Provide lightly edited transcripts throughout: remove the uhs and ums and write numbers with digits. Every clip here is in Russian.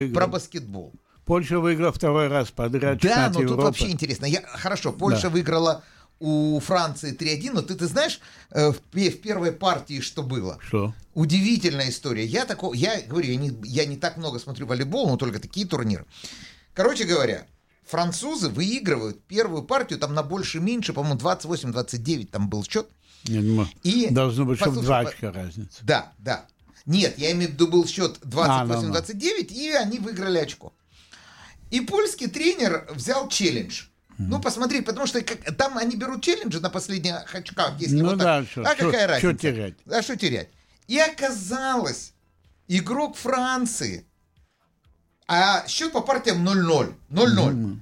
про баскетбол. Польша выиграла второй раз подряд. Да, но тут вообще интересно. Хорошо, Польша выиграла у Франции 3-1, но ты знаешь, в первой партии что было? Что? Удивительная история. Я говорю, я не так много смотрю волейбол, но только такие турниры. Короче говоря, французы выигрывают первую партию, там на больше-меньше, по-моему, 28-29 там был счет. И должно быть, что в 2 очка разница. Да. Нет, я имею в виду, был счет 28-29, и они выиграли очко. И польский тренер взял челлендж. Ну, посмотри, потому что там они берут челленджи на последних очках. Если вот так. Какая разница? Что терять? А что терять? И оказалось, игрок Франции, а счет по партиям 0-0. 0-0.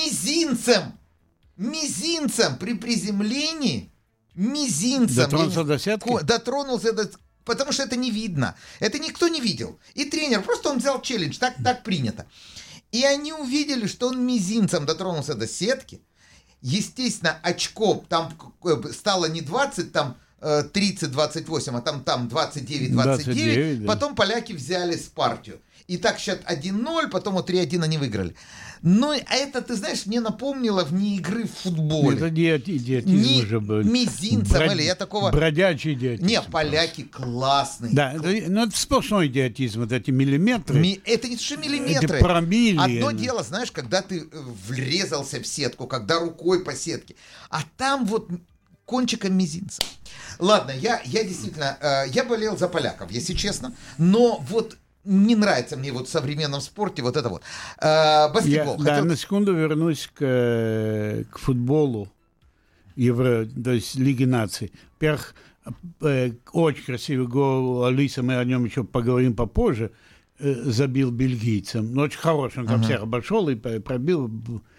Мизинцем при приземлении, дотронулся до сетки? Дотронулся до... Потому что это не видно. Это никто не видел. И тренер, просто он взял челлендж, так принято. И они увидели, что он мизинцем дотронулся до сетки. Естественно, очко там стало не 20, там 30-28, а там 29-29. Потом поляки взяли с партию. И так счет 1-0, потом 3-1 они выиграли. Но это, ты знаешь, мне напомнило вне игры в футболе. Это идиотизм уже был. Мизинцем или я такого... Бродячий идиотизм. Не, поляки классные. Да, но это сплошной идиотизм, вот эти миллиметры. Это не что миллиметры. Это промилле. Одно дело, знаешь, когда ты врезался в сетку, когда рукой по сетке. А там вот кончиком мизинца. Ладно, я действительно... Я болел за поляков, если честно. Но вот... Не нравится мне вот в современном спорте вот это вот. Баскетбол. На секунду вернусь к футболу, то есть Лиги наций. Во-первых, очень красивый гол Алиса, мы о нем еще поговорим попозже, забил бельгийцам. Но очень хороший, он там всех обошел и пробил.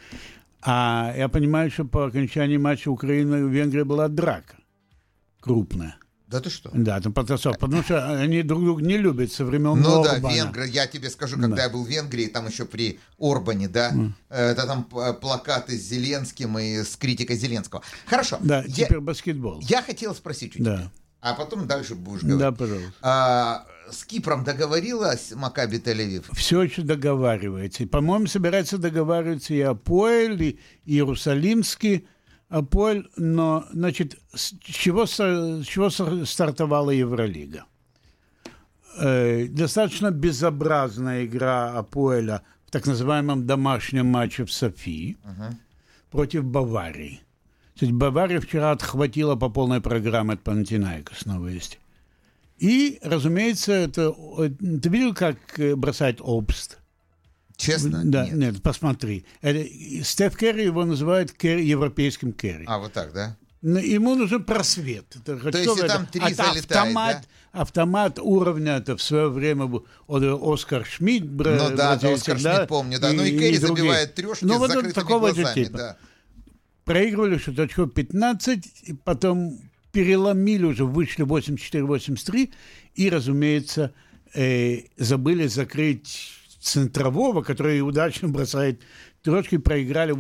А я понимаю, что по окончании матча Украины и Венгрии была драка крупная. Да ты что? Да, там потасовка, потому что они друг друга не любят со времен Ну Орбана. да, венгры, я тебе скажу, когда я был в Венгрии, там еще при Орбане, да, это там плакаты с Зеленским и с критикой Зеленского. Хорошо. Да, теперь баскетбол. Я хотел спросить у тебя, а потом дальше будешь говорить. Да, пожалуйста. С Кипром договорилась Макаби Тель-Авив? Все еще договаривается. И, по-моему, собирается договариваться и Апоэль, и Иерусалимский Апоэль, но, значит, с чего стартовала Евролига? Достаточно безобразная игра Апоэля в так называемом домашнем матче в Софии против Баварии. Кстати, Бавария вчера отхватила по полной программе от Панатинаикос на выезде. И, разумеется, ты видел, как бросает Обст? Честно? Да, нет, посмотри. Стеф Керри его называют европейским Керри. А, вот так, да? Ему нужен просвет. То есть там 3 залетает, да? Автомат уровня, это в свое время был Оскар Шмидт. Ну да, Оскар Шмидт помню, да. Ну и Керри забивает трешки с закрытыми глазами, да. Проигрывали что-то очков 15, и потом переломили уже, вышли 84-83, и, разумеется, забыли закрыть центрового, который удачно бросает трешки, проиграли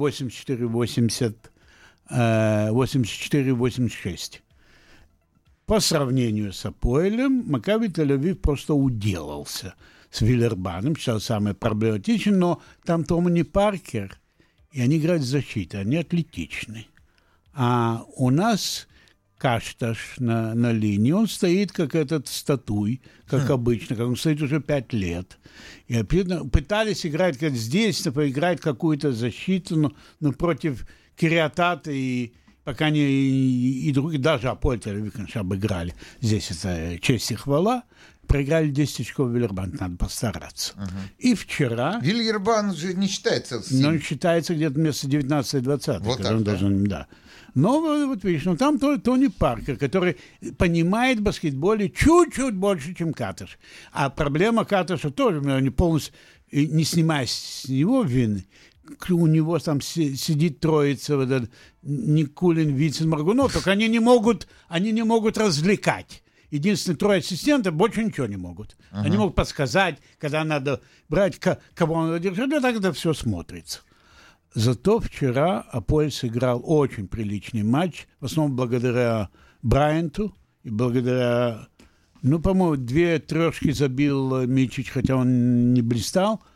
84-86. По сравнению с Апоэлем, Макаби Тель-Авив просто уделался с Виллербаном, сейчас самый проблематичный, но там Тони Паркер, и они играют в защиту, они атлетичны. А у нас Кашташ на линии, он стоит как этот статуй, как обычно, как он стоит уже 5 лет. И пытались играть как здесь, поиграть какую-то защиту, но против Кириатата и пока не и другие, даже Апоэль Тель-Авив, конечно, обыграли. Здесь это честь и хвала. Проиграли 10 очков Виллербан, надо постараться. И вчера... Виллербан же не считается... Но он считается где-то вместо 19-20. Вот так, да. Но вот видишь, там Тони Паркер, который понимает в баскетболе чуть-чуть больше, чем Каташ. А проблема Каташа тоже, они полностью, не снимая с него вины, у него там сидит троица, вот этот Никулин, Вицин, Маргунов, только они не могут развлекать. Единственные 3 ассистента больше ничего не могут. Они могут подсказать, когда надо брать, кого надо держать, и так это все смотрится. Зато вчера Апоэль сыграл очень приличный матч, в основном благодаря Брайанту и благодаря, по-моему, 2 трешки забил Мичич, хотя он не блистал,